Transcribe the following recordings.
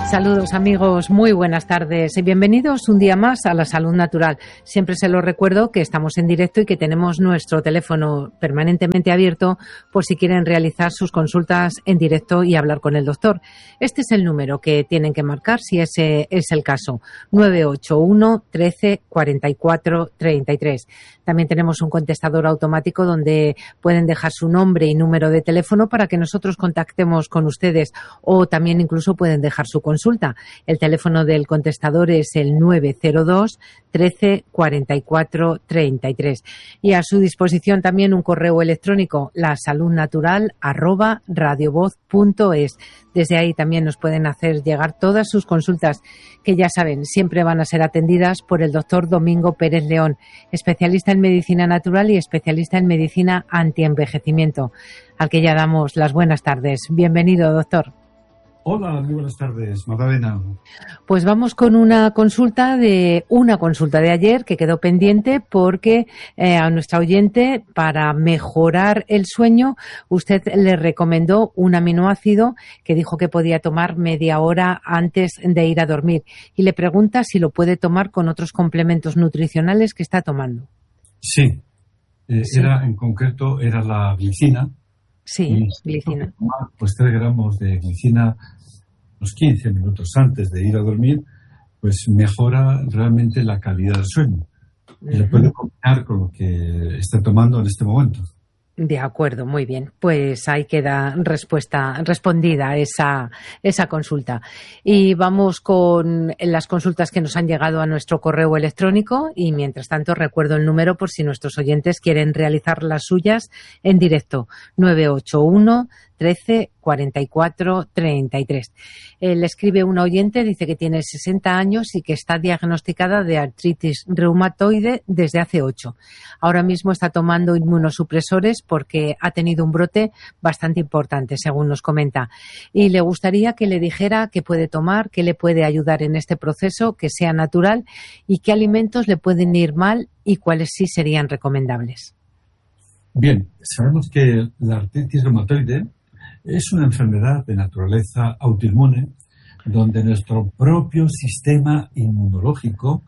Saludos amigos, muy buenas tardes y bienvenidos un día más a La Salud Natural. Siempre se lo recuerdo que estamos en directo y que tenemos nuestro teléfono permanentemente abierto por si quieren realizar sus consultas en directo y hablar con el doctor. Este es el número que tienen que marcar si ese es el caso, 981 13 44 33. También tenemos un contestador automático donde pueden dejar su nombre y número de teléfono para que nosotros contactemos con ustedes, o también incluso pueden dejar su consulta. El teléfono del contestador es el 902 13 44 33. Y a su disposición también un correo electrónico, lasaludnatural@radiovoz.es. Desde ahí también nos pueden hacer llegar todas sus consultas, que ya saben, siempre van a ser atendidas por el doctor Domingo Pérez León, especialista en medicina natural y especialista en medicina antienvejecimiento, al que ya damos las buenas tardes. Bienvenido, doctor. Hola, muy buenas tardes, Magdalena. Pues vamos con una consulta de ayer que quedó pendiente porque a nuestra oyente, para mejorar el sueño, usted le recomendó un aminoácido que dijo que podía tomar media hora antes de ir a dormir, y le pregunta si lo puede tomar con otros complementos nutricionales que está tomando. Sí, en concreto era la glicina. Sí, glicina. Pues 3 gramos de glicina unos 15 minutos antes de ir a dormir, pues mejora realmente la calidad del sueño. Y lo puede combinar con lo que está tomando en este momento. De acuerdo, muy bien. Pues ahí queda respondida esa consulta. Y vamos con las consultas que nos han llegado a nuestro correo electrónico, y mientras tanto recuerdo el número por si nuestros oyentes quieren realizar las suyas en directo, 981 13 44 33. Le escribe una oyente, dice que tiene 60 años y que está diagnosticada de artritis reumatoide desde hace 8. Ahora mismo está tomando inmunosupresores porque ha tenido un brote bastante importante, según nos comenta. Y le gustaría que le dijera qué puede tomar, qué le puede ayudar en este proceso, que sea natural, y qué alimentos le pueden ir mal y cuáles sí serían recomendables. Bien, sabemos que la artritis reumatoide es una enfermedad de naturaleza autoinmune donde nuestro propio sistema inmunológico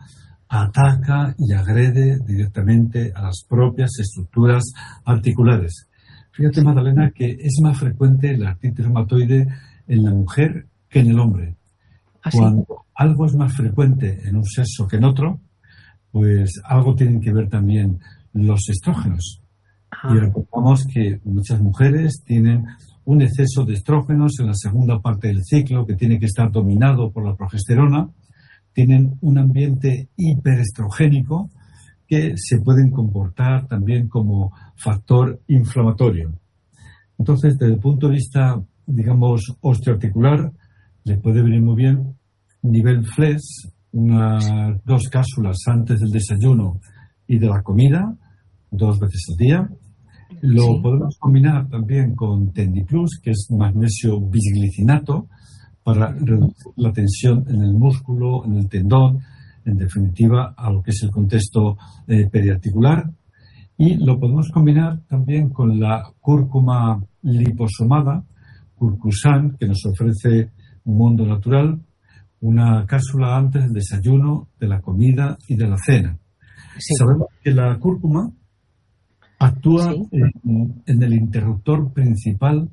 ataca y agrede directamente a las propias estructuras articulares. Fíjate, Magdalena, que es más frecuente la artritis reumatoide en la mujer que en el hombre. ¿Ah, sí? Cuando algo es más frecuente en un sexo que en otro, pues algo tienen que ver también los estrógenos. Y recordamos que muchas mujeres tienen un exceso de estrógenos en la segunda parte del ciclo que tiene que estar dominado por la progesterona, tienen un ambiente hiperestrogénico que se pueden comportar también como factor inflamatorio. Entonces, desde el punto de vista, digamos, osteoarticular, le puede venir muy bien nivel FLES, unas 2 cápsulas antes del desayuno y de la comida, 2 veces al día. Lo podemos combinar también con Tendiplus, que es magnesio bisglicinato, para reducir la tensión en el músculo, en el tendón, en definitiva, a lo que es el contexto periarticular. Y lo podemos combinar también con la cúrcuma liposomada, Curcusan, que nos ofrece Mundo Natural, una cápsula antes del desayuno, de la comida y de la cena. Sí. Sabemos que la cúrcuma actúa en el interruptor principal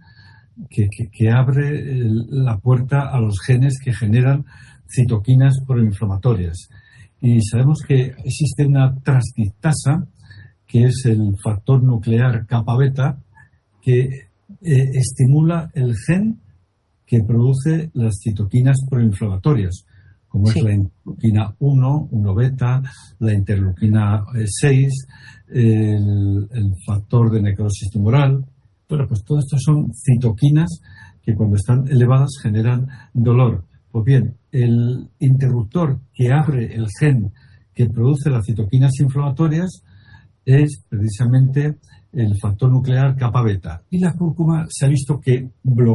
que abre la puerta a los genes que generan citoquinas proinflamatorias. Y sabemos que existe una transcriptasa, que es el factor nuclear kappa beta, que estimula el gen que produce las citoquinas proinflamatorias, como es la interleuquina 1 beta, la interleuquina 6, el factor de necrosis tumoral. Bueno, pues todo esto son citoquinas que cuando están elevadas generan dolor. Pues bien, el interruptor que abre el gen que produce las citoquinas inflamatorias es precisamente el factor nuclear kappa beta. Y la cúrcuma se ha visto que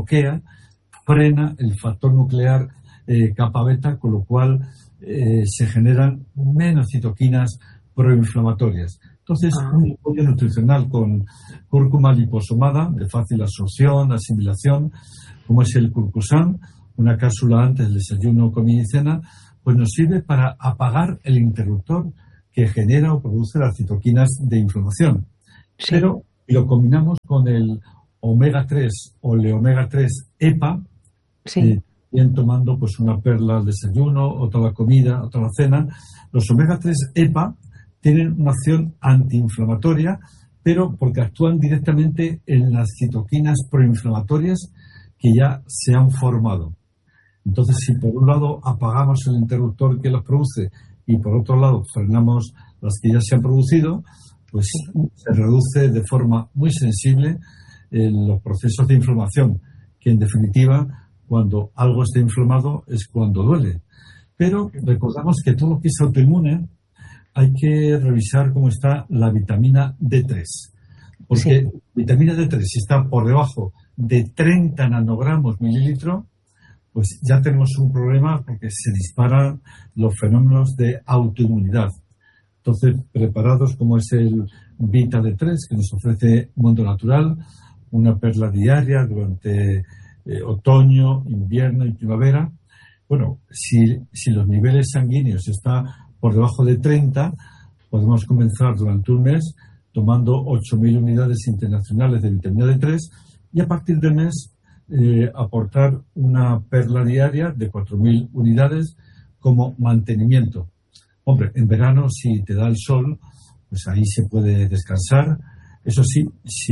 frena el factor nuclear kappa beta, con lo cual se generan menos citoquinas proinflamatorias. Entonces, un apoyo nutricional con cúrcuma liposomada de fácil absorción, asimilación, como es el Curcusan, una cápsula antes del desayuno, comida y cena, pues nos sirve para apagar el interruptor que genera o produce las citoquinas de inflamación. Sí. Pero lo combinamos con el omega 3 o el omega 3 EPA, sí. Bien tomando pues una perla al desayuno, otra a la comida, otra a la cena. Los omega 3 EPA tienen una acción antiinflamatoria, pero porque actúan directamente en las citoquinas proinflamatorias que ya se han formado. Entonces, si por un lado apagamos el interruptor que las produce y por otro lado frenamos las que ya se han producido, pues se reduce de forma muy sensible los procesos de inflamación, que en definitiva, cuando algo está inflamado es cuando duele. Pero recordamos que todo lo que es autoinmune hay que revisar cómo está la vitamina D3. Porque vitamina D3, si está por debajo de 30 nanogramos mililitro, pues ya tenemos un problema porque se disparan los fenómenos de autoinmunidad. Entonces, preparados como es el Vita D3, que nos ofrece Mundo Natural, una perla diaria durante otoño, invierno y primavera. Bueno, si los niveles sanguíneos están por debajo de 30, podemos comenzar durante un mes tomando 8.000 unidades internacionales de vitamina D3 y a partir del mes aportar una perla diaria de 4.000 unidades como mantenimiento. Hombre, en verano, si te da el sol, pues ahí se puede descansar. Eso sí,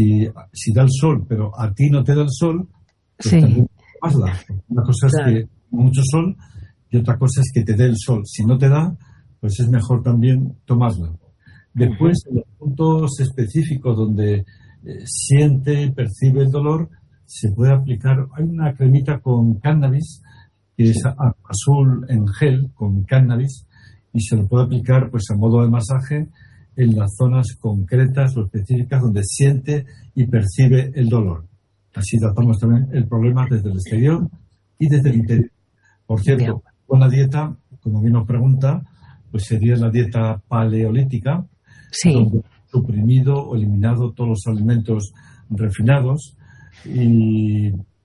si da el sol, pero a ti no te da el sol, pues también hazla. Una cosa es que mucho sol y otra cosa es que te dé el sol. Si no te da, pues es mejor también tomarla. Después, en los puntos específicos donde siente y percibe el dolor, se puede aplicar. Hay una cremita con cannabis, que es azul en gel con cannabis, y se lo puede aplicar pues a modo de masaje en las zonas concretas o específicas donde siente y percibe el dolor. Así tratamos también el problema desde el exterior y desde el interior. Por cierto, con la dieta, como bien nos pregunta, pues sería la dieta paleolítica, donde ha suprimido o eliminado todos los alimentos refinados. Y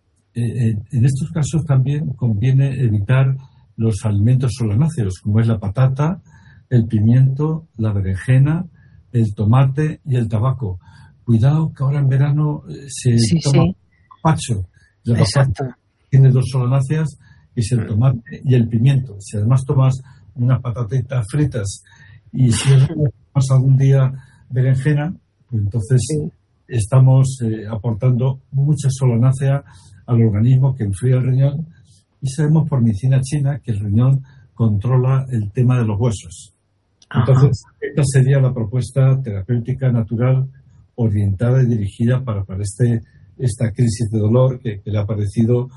en estos casos también conviene evitar los alimentos solanáceos, como es la patata, el pimiento, la berenjena, el tomate y el tabaco. Cuidado que ahora en verano se toma gazpacho. El gazpacho tiene 2 solanáceas, que es el tomate y el pimiento. Si además tomas unas patatitas fritas y si tomas algún día berenjena, pues entonces estamos aportando mucha solanácea al organismo, que enfría el riñón, y sabemos por medicina china que el riñón controla el tema de los huesos. Entonces, esta sería la propuesta terapéutica natural orientada y dirigida para esta crisis de dolor que le ha aparecido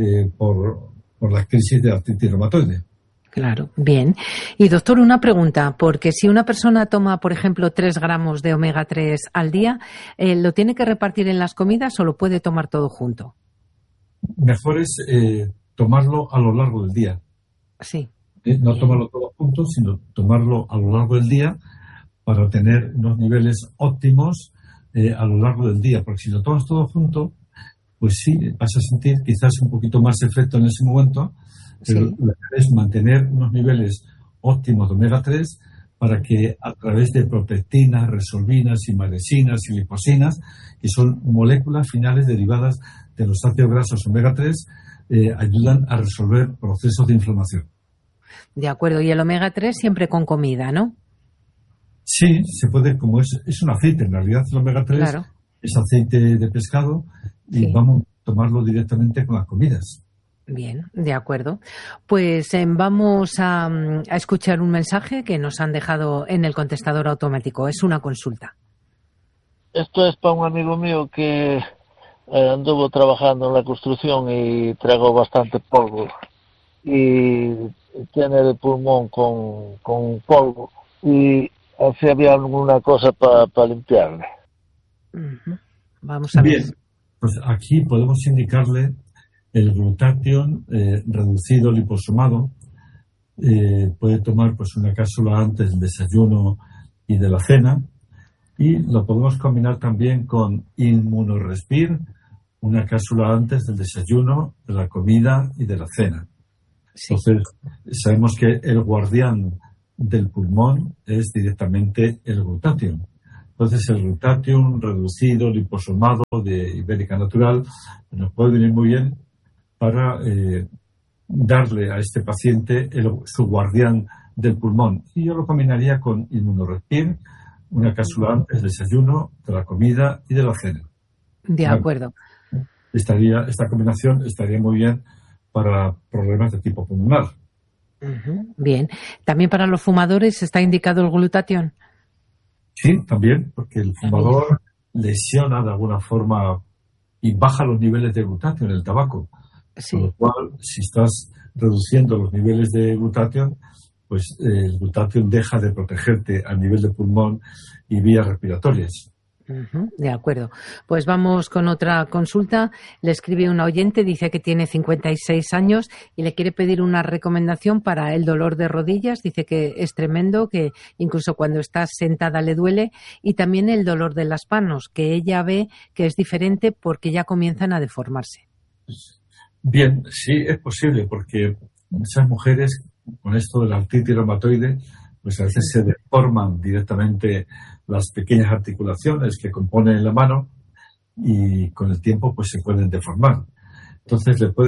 por la crisis de artritis reumatoide. Claro, bien. Y doctor, una pregunta, porque si una persona toma, por ejemplo, 3 gramos de omega 3 al día, ¿lo tiene que repartir en las comidas o lo puede tomar todo junto? Mejor es tomarlo a lo largo del día. Sí. No tomarlo todo junto, sino tomarlo a lo largo del día para tener unos niveles óptimos a lo largo del día. Porque si lo tomas todo junto, pues sí, vas a sentir quizás un poquito más efecto en ese momento, pero lo que es mantener unos niveles óptimos de omega 3 para que a través de protectinas, resolvinas, imaresinas y liposinas, que son moléculas finales derivadas de los ácidos grasos omega 3, ayudan a resolver procesos de inflamación. De acuerdo, y el omega 3 siempre con comida, ¿no? Sí, se puede, como es un aceite, en realidad el omega 3 es aceite de pescado y vamos a tomarlo directamente con las comidas. Bien, de acuerdo. Pues vamos a escuchar un mensaje que nos han dejado en el contestador automático. Es una consulta. Esto es para un amigo mío que anduvo trabajando en la construcción y tragó bastante polvo. Y tiene el pulmón con polvo. Y si había alguna cosa para limpiarle. Vamos a ver. Bien, pues aquí podemos indicarle el glutatión reducido liposomado. Puede tomar pues una cápsula antes del desayuno y de la cena, y lo podemos combinar también con Inmunorespir una cápsula antes del desayuno, de la comida y de la cena. Sí. Entonces, sabemos que el guardián del pulmón es directamente el glutatión. Entonces, el glutatión reducido, liposomado de Ibérica Natural nos puede venir muy bien para darle a este paciente su guardián del pulmón. Y yo lo combinaría con Immunorespir, una cápsula antes del desayuno, de la comida y de la cena. De acuerdo. Esta combinación estaría muy bien para problemas de tipo pulmonar. Bien. ¿También para los fumadores está indicado el glutatión? Sí, también, porque el fumador lesiona de alguna forma y baja los niveles de glutatión en el tabaco. Sí. Con lo cual, si estás reduciendo los niveles de glutatión, pues el glutatión deja de protegerte a nivel de pulmón y vías respiratorias. De acuerdo. Pues vamos con otra consulta. Le escribe una oyente, dice que tiene 56 años y le quiere pedir una recomendación para el dolor de rodillas. Dice que es tremendo, que incluso cuando está sentada le duele, y también el dolor de las manos, que ella ve que es diferente porque ya comienzan a deformarse. Bien, sí, es posible, porque muchas mujeres con esto de la artritis reumatoide, pues a veces se deforman directamente las pequeñas articulaciones que componen la mano y con el tiempo pues se pueden deformar. Entonces le puede